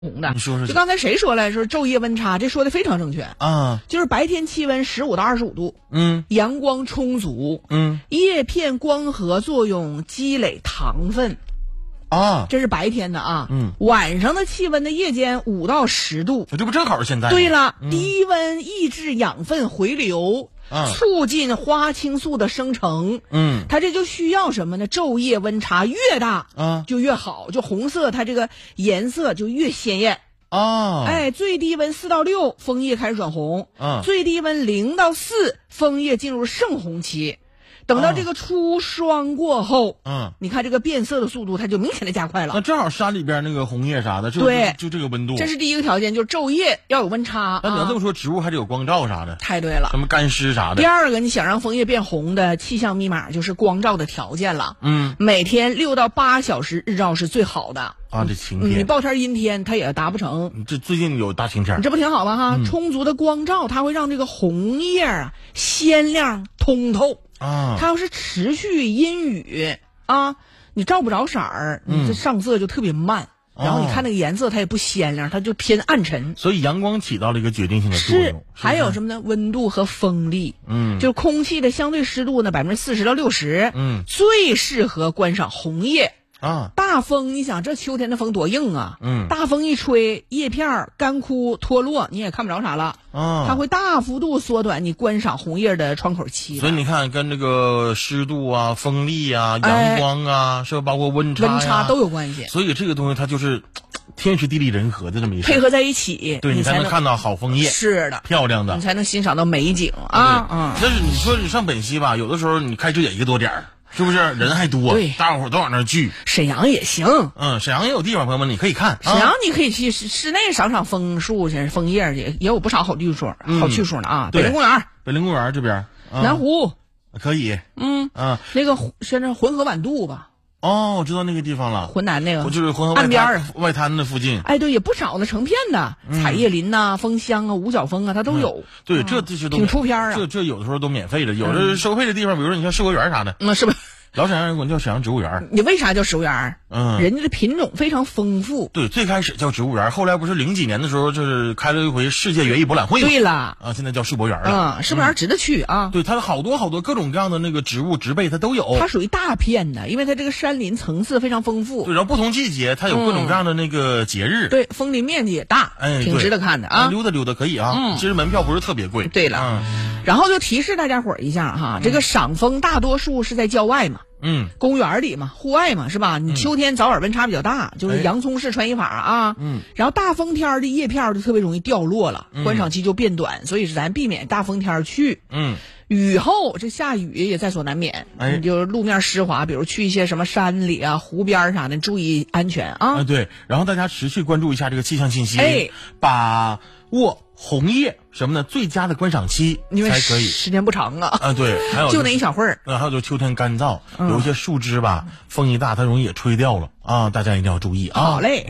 红的。 你说说， 就刚才谁说了，说昼夜温差，这说的非常正确啊。 就是白天气温15到25度，阳光充足，叶片光合作用积累糖分。 啊， 这是白天的啊，晚上的气温的夜间5到10度， 这不正好是现在？ 对了，低温抑制养分回流，促进花青素的生成。它这就需要什么呢？昼夜温差越大，就越好，就红色它这个颜色就越鲜艳。最低温4到6，枫叶开始转红。最低温0到4，枫叶进入盛红期。等到这个出霜过后，你看这个变色的速度，它就明显的加快了。 那正好山里边那个红叶啥的， 对， 就这个温度。 这是第一个条件，就是昼夜要有温差。 那你要这么说，植物还得有光照啥的。 太对了， 什么干湿啥的。 第二个，你想让枫叶变红的气象密码就是光照的条件了。每天6到8小时日照是最好的。 这晴天， 你暴天阴天它也达不成。 这最近有大晴天， 这不挺好吗？哈，充足的光照，它会让这个红叶鲜亮通透。它要是持续阴雨你照不着色儿，你这上色就特别慢，然后你看那个颜色它也不鲜亮，它就偏暗沉。 所以阳光起到了一个决定性的作用。 是，还有什么呢？温度和风力。就是空气的相对湿度呢40%到60%，最适合观赏红叶。大风，你想这秋天的风多硬啊！大风一吹，叶片干枯脱落，你也看不着啥了。它会大幅度缩短你观赏红叶的窗口期。 所以你看，跟这个湿度啊、风力啊、阳光啊，是吧？包括温差都有关系。 所以这个东西它就是天时地利人和的这么一事， 配合在一起， 对你才能看到好枫叶， 是的， 漂亮的， 你才能欣赏到美景啊。 但是你说你上本溪吧，有的时候你开车也1个多点。是不是人还多？ 对， 大伙都往那儿聚。 沈阳也行， 沈阳也有地方，朋友们你可以看。 沈阳你可以去室内赏枫树去，枫叶去，也有不少好去处呢啊。北陵公园， 北陵公园这边， 南湖可以。 那个现在浑河晚渡吧。 我知道那个地方了， 浑南那个， 就是浑河岸边外滩的附近。 对，也不少呢，成片的彩叶林呐、枫香啊、五角枫啊，它都有。 对，这些都挺出片啊。 这有的时候都免费的，有的收费的地方，比如说你像世博园啥的， 是吧？ 老沈阳人管叫沈阳植物园。 你为啥叫植物园？人家的品种非常丰富。 对，最开始叫植物园，后来不是00几年的时候，就是开了一回世界园艺博览会。 对了， 现在叫世博园了。 世博园值得去啊。 对，它好多各种各样的那个植物植被它都有。 它属于大片的，因为它这个山林层次非常丰富。 对，然后不同季节它有各种各样的那个节日。 对，枫林面积也大，挺值得看的啊。 溜达溜达可以啊。其实门票不是特别贵。 对了，然后就提示大家伙一下哈，这个赏枫大多数是在郊外嘛。公园里嘛，户外嘛，是吧？你秋天早晚温差比较大，就是洋葱式穿衣法啊。然后大风天的叶片就特别容易掉落了，观赏期就变短，所以是咱避免大风天去。雨后这下雨也在所难免，你就路面湿滑，比如去一些什么山里啊、湖边啥的，注意安全啊。 对，然后大家持续关注一下这个气象信息，把握红叶什么呢？最佳的观赏期才可以， 时间不长啊。 对，还有就那一小会儿。 还有就是秋天干燥，有一些树枝吧，风一大它容易也吹掉了啊，大家一定要注意啊。 好嘞。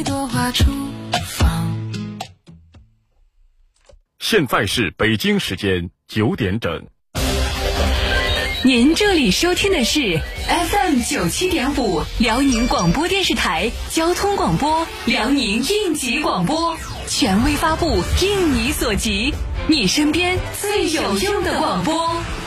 现在是北京时间9点整。 您这里收听的是 FM 97.5辽宁广播电视台交通广播，辽宁应急广播，权威发布，应你所急，你身边最有用的广播。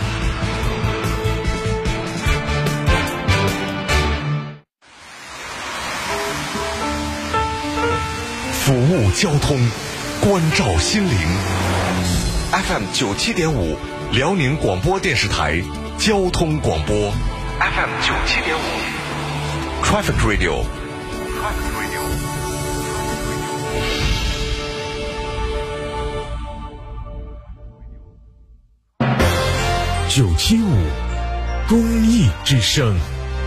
服务交通，关照心灵。FM 97.5辽宁广播电视台交通广播 FM 97.5 Traffic Radio 975公益之声。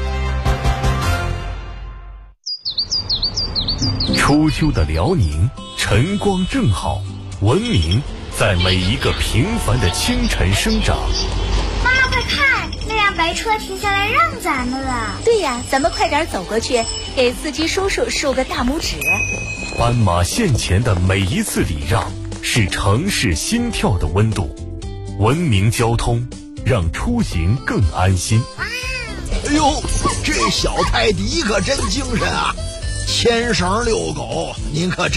初秋的辽宁，晨光正好，文明在每一个平凡的清晨生长。 妈妈快看，那辆白车停下来让咱们了。 对呀，咱们快点走过去，给司机叔叔竖个大拇指。 斑马线前的每一次礼让，是城市心跳的温度。文明交通，让出行更安心。 哎呦，这小泰迪可真精神啊！ 牵绳遛狗，您可